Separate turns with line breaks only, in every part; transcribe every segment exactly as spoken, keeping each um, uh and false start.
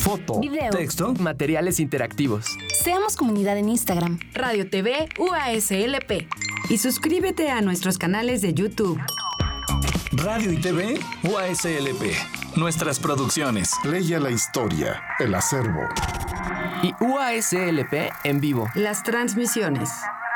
foto,
video,
texto,
materiales interactivos.
Seamos comunidad en Instagram.
Radio T V U A S L P. Y suscríbete a nuestros canales de YouTube.
Radio y T V U A S L P. Nuestras producciones.
Leia la historia, el acervo.
Y U A S L P en vivo.
Las transmisiones.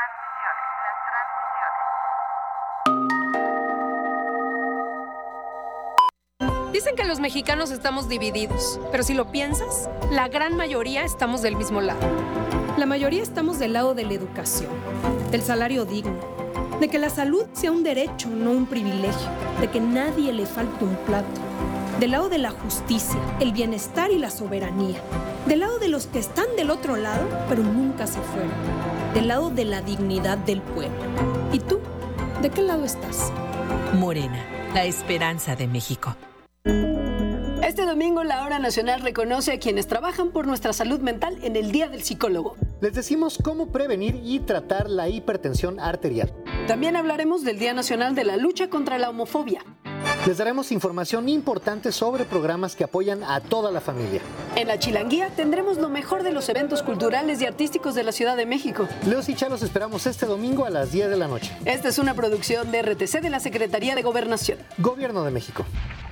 Dicen que los mexicanos estamos divididos, pero si lo piensas, la gran mayoría estamos del mismo lado. La mayoría estamos del lado de la educación, del salario digno, de que la salud sea un derecho, no un privilegio, de que nadie le falte un plato, del lado de la justicia, el bienestar y la soberanía, del lado de los que están del otro lado, pero nunca se fueron, del lado de la dignidad del pueblo. ¿Y tú? ¿De qué lado estás?
Morena, la esperanza de México.
Este domingo la Hora Nacional reconoce a quienes trabajan por nuestra salud mental en el Día del Psicólogo.
Les decimos cómo prevenir y tratar la hipertensión arterial.
También hablaremos del Día Nacional de la Lucha contra la Homofobia.
Les daremos información importante sobre programas que apoyan a toda la familia.
En la Chilanguía tendremos lo mejor de los eventos culturales y artísticos de la Ciudad de México.
Leos y Cha los esperamos este domingo a las diez de la noche.
Esta es una producción de R T C de la Secretaría de Gobernación.
Gobierno de México.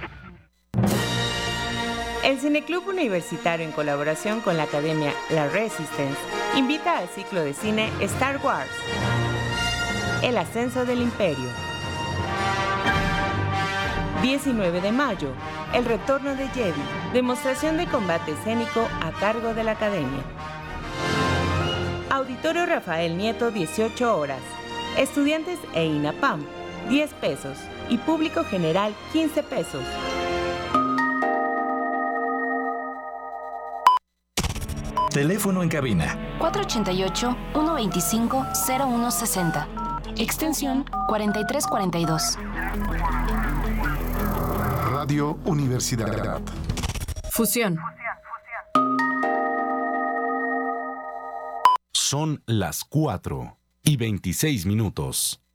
El Cineclub Universitario, en colaboración con la Academia La Resistance, invita al ciclo de cine Star Wars, El Ascenso del Imperio. diecinueve de mayo, El Retorno de Jedi, demostración de combate escénico a cargo de la Academia. Auditorio Rafael Nieto, dieciocho horas. Estudiantes e INAPAM, diez pesos. Y público general, quince pesos.
Teléfono en cabina.
cuatro ochenta y ocho, ciento veinticinco, cero uno sesenta. Extensión cuarenta y tres cuarenta y dos.
Radio Universidad.
Fusión.
Son las cuatro y veintiséis minutos.